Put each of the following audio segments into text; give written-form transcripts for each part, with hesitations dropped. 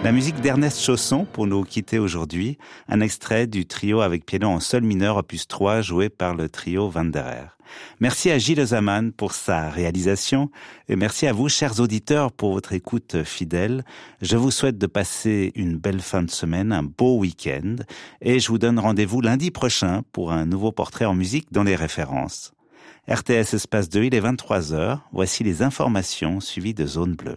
La musique d'Ernest Chausson pour nous quitter aujourd'hui, un extrait du trio avec piano en sol mineur opus 3 joué par le trio Wanderer. Merci à Gilles Zaman pour sa réalisation et merci à vous, chers auditeurs, pour votre écoute fidèle. Je vous souhaite de passer une belle fin de semaine, un beau week-end et je vous donne rendez-vous lundi prochain pour un nouveau portrait en musique dans les références. RTS Espace 2, il est 23h. Voici les informations suivies de Zone Bleue.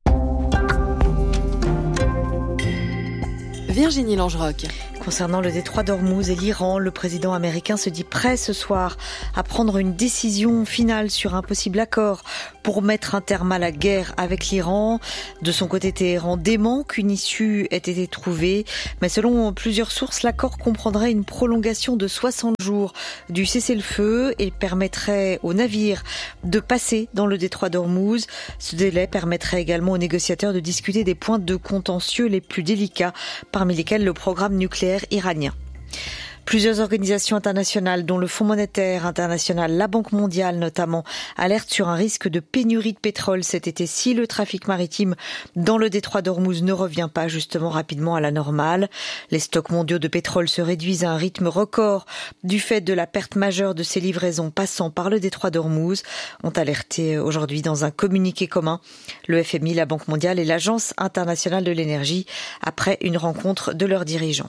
Virginie Langerock. Concernant le détroit d'Ormuz et l'Iran, le président américain se dit prêt ce soir à prendre une décision finale sur un possible accord pour mettre un terme à la guerre avec l'Iran. De son côté, Téhéran dément qu'une issue ait été trouvée, mais selon plusieurs sources, l'accord comprendrait une prolongation de 60 jours du cessez-le-feu et permettrait aux navires de passer dans le détroit d'Ormuz. Ce délai permettrait également aux négociateurs de discuter des points de contentieux les plus délicats, parmi lesquels le programme nucléaire iranien. Plusieurs organisations internationales, dont le Fonds monétaire international, la Banque mondiale notamment, alertent sur un risque de pénurie de pétrole cet été si le trafic maritime dans le détroit d'Ormuz ne revient pas justement rapidement à la normale. Les stocks mondiaux de pétrole se réduisent à un rythme record du fait de la perte majeure de ces livraisons passant par le détroit d'Ormuz, ont alerté aujourd'hui dans un communiqué commun le FMI, la Banque mondiale et l'Agence internationale de l'énergie après une rencontre de leurs dirigeants.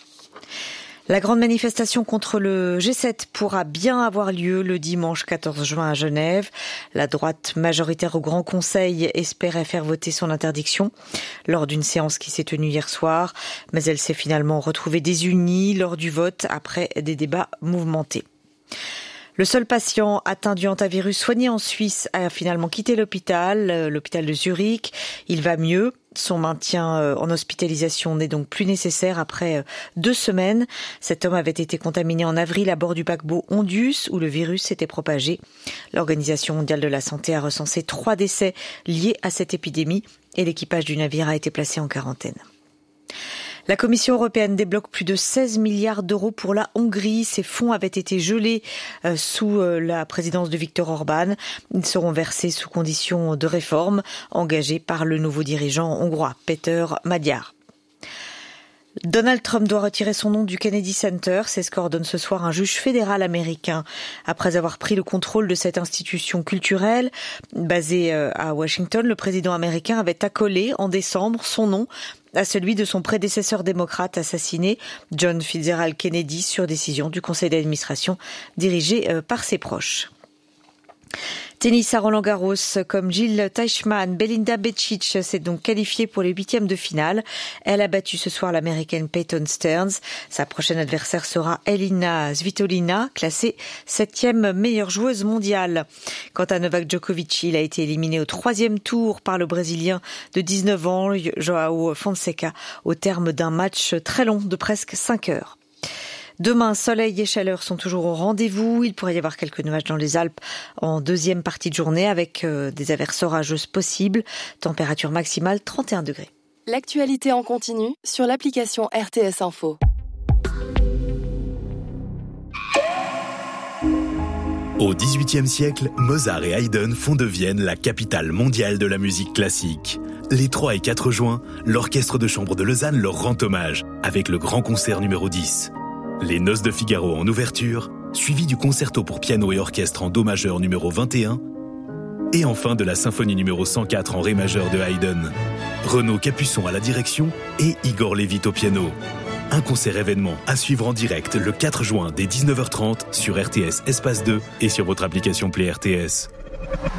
La grande manifestation contre le G7 pourra bien avoir lieu le dimanche 14 juin à Genève. La droite majoritaire au Grand Conseil espérait faire voter son interdiction lors d'une séance qui s'est tenue hier soir, mais elle s'est finalement retrouvée désunie lors du vote après des débats mouvementés. Le seul patient atteint du hantavirus soigné en Suisse a finalement quitté l'hôpital de Zurich. Il va mieux. Son maintien en hospitalisation n'est donc plus nécessaire après 2 semaines. Cet homme avait été contaminé en avril à bord du paquebot Ondus où le virus s'était propagé. L'Organisation mondiale de la santé a recensé 3 décès liés à cette épidémie et l'équipage du navire a été placé en quarantaine. La Commission européenne débloque plus de 16 milliards d'euros pour la Hongrie. Ces fonds avaient été gelés sous la présidence de Viktor Orban. Ils seront versés sous conditions de réforme engagées par le nouveau dirigeant hongrois, Péter Magyar. Donald Trump doit retirer son nom du Kennedy Center. C'est ce qu'ordonne ce soir un juge fédéral américain. Après avoir pris le contrôle de cette institution culturelle basée à Washington, le président américain avait accolé en décembre son nom à celui de son prédécesseur démocrate assassiné, John Fitzgerald Kennedy, sur décision du conseil d'administration dirigé par ses proches. Tennis à Roland-Garros, comme Jill Teichmann, Belinda Bečić s'est donc qualifiée pour les 8e de finale. Elle a battu ce soir l'américaine Peyton Stearns. Sa prochaine adversaire sera Elina Svitolina, classée 7e meilleure joueuse mondiale. Quant à Novak Djokovic, il a été éliminé au 3e tour par le Brésilien de 19 ans, João Fonseca, au terme d'un match très long de presque 5 heures. Demain, soleil et chaleur sont toujours au rendez-vous. Il pourrait y avoir quelques nuages dans les Alpes en deuxième partie de journée avec des averses orageuses possibles. Température maximale 31 degrés. L'actualité en continu sur l'application RTS Info. Au XVIIIe siècle, Mozart et Haydn font de Vienne la capitale mondiale de la musique classique. Les 3 et 4 juin, l'Orchestre de chambre de Lausanne leur rend hommage avec le grand concert numéro 10. Les Noces de Figaro en ouverture, suivi du concerto pour piano et orchestre en do majeur numéro 21, et enfin de la symphonie numéro 104 en ré majeur de Haydn. Renaud Capuçon à la direction et Igor Levit au piano. Un concert événement à suivre en direct le 4 juin dès 19h30 sur RTS Espace 2 et sur votre application Play RTS.